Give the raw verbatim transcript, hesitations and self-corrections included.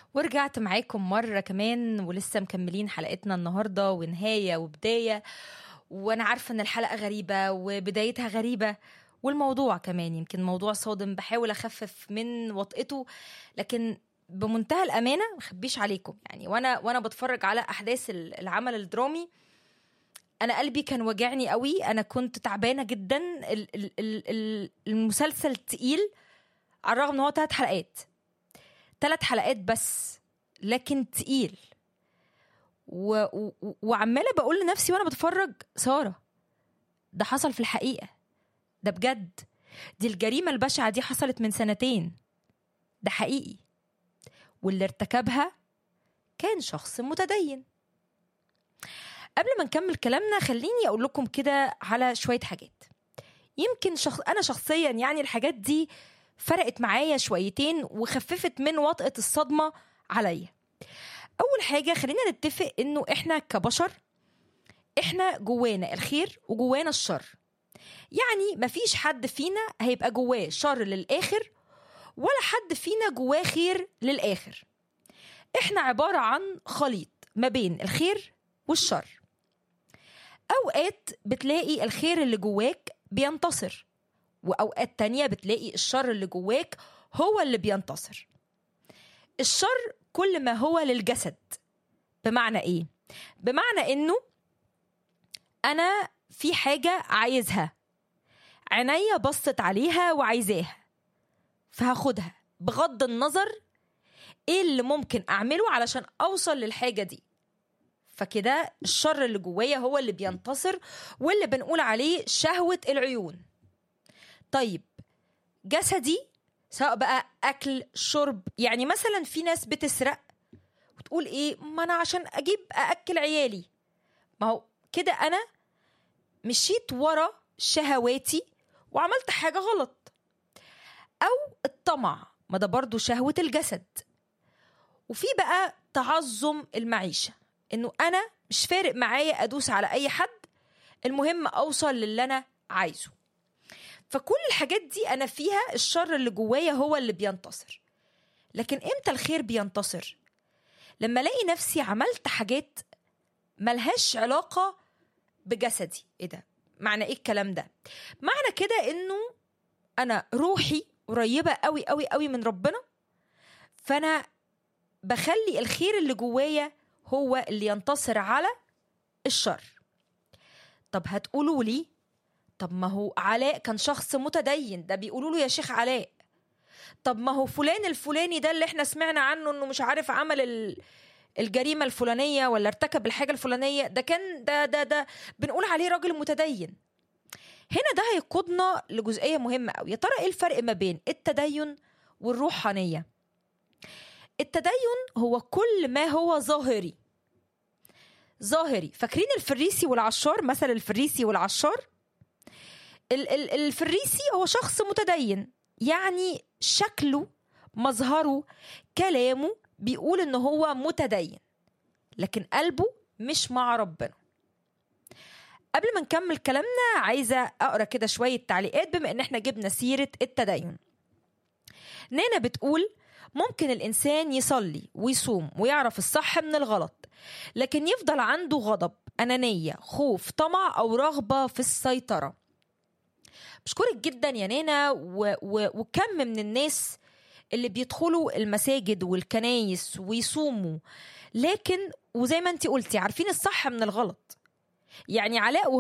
ورجعت معاكم مرة كمان ولسه مكملين حلقتنا النهاردة، ونهاية وبداية. وأنا عارفة إن الحلقة غريبة وبدايتها غريبة، والموضوع كمان يمكن موضوع صادم، بحاول أخفف من وطئته، لكن بمنتهى الأمانة مخبيش عليكم يعني. وأنا وأنا بتفرج على أحداث العمل الدرامي أنا قلبي كان وجعني قوي. أنا كنت تعبانة جدا. المسلسل تقيل على الرغم إن هو ثلاث حلقات ثلاث حلقات بس، لكن تقيل. و... و... وعمالة بقول لنفسي وانا بتفرج، سارة ده حصل في الحقيقة، ده بجد، دي الجريمة البشعة دي حصلت من سنتين، ده حقيقي، واللي ارتكبها كان شخص متدين. قبل ما نكمل كلامنا خليني اقول لكم كده على شوية حاجات. يمكن شخص... انا شخصيا يعني الحاجات دي فرقت معايا شويتين وخففت من وطأة الصدمة عليا. أول حاجة خلينا نتفق إنه إحنا كبشر إحنا جوانا الخير وجوانا الشر. يعني مفيش حد فينا هيبقى جواه شر للآخر، ولا حد فينا جواه خير للآخر. إحنا عبارة عن خليط ما بين الخير والشر. أوقات بتلاقي الخير اللي جواك بينتصر، وأوقات تانية بتلاقي الشر اللي جواك هو اللي بينتصر. الشر كل ما هو للجسد. بمعنى إيه؟ بمعنى إنه أنا في حاجة عايزها، عينيا بصت عليها وعايزاها، فهاخدها بغض النظر إيه اللي ممكن أعمله علشان أوصل للحاجة دي. فكده الشر اللي جوايا هو اللي بينتصر، واللي بنقول عليه شهوة العيون. طيب جسدي سواء بقى أكل شرب، يعني مثلا في ناس بتسرق وتقول إيه، ما أنا عشان أجيب أأكل عيالي. ما هو كده أنا مشيت ورا شهواتي وعملت حاجة غلط. أو الطمع، ما ده برضو شهوة الجسد. وفي بقى تعظم المعيشة، إنه أنا مش فارق معايا أدوس على أي حد، المهم أوصل للي أنا عايزه. فكل الحاجات دي أنا فيها الشر اللي جوايا هو اللي بينتصر. لكن إمتى الخير بينتصر؟ لما ألاقي نفسي عملت حاجات ملهاش علاقة بجسدي. إيه ده؟ معنى إيه الكلام ده؟ معنى كده إنه أنا روحي قريبة قوي قوي قوي من ربنا، فأنا بخلي الخير اللي جوايا هو اللي ينتصر على الشر. طب هتقولوا لي، طب ما هو علاء كان شخص متدين، ده بيقولوا له يا شيخ علاء. طب ما هو فلان الفلاني ده اللي احنا سمعنا عنه انه مش عارف عمل الجريمة الفلانية ولا ارتكب الحاجة الفلانية، ده كان ده ده ده بنقول عليه راجل متدين. هنا ده هيقودنا لجزئية مهمة قوي. يا ترى ايه الفرق ما بين التدين والروحانية؟ التدين هو كل ما هو ظاهري. ظاهري، فاكرين الفريسي والعشار؟ مثل الفريسي والعشار، الفريسي هو شخص متدين، يعني شكله، مظهره، كلامه بيقول انه هو متدين، لكن قلبه مش مع ربنا. قبل ما نكمل كلامنا عايزة اقرأ كده شوية تعليقات بما ان احنا جبنا سيرة التدين. نانا بتقول ممكن الانسان يصلي ويصوم ويعرف الصح من الغلط، لكن يفضل عنده غضب، أنانية، خوف، طمع او رغبة في السيطرة. بشكرك جدا يا نانا. و... و... وكم من الناس اللي بيدخلوا المساجد والكنايس ويصوموا، لكن وزي ما انتي قلتي عارفين الصح من الغلط. يعني علاء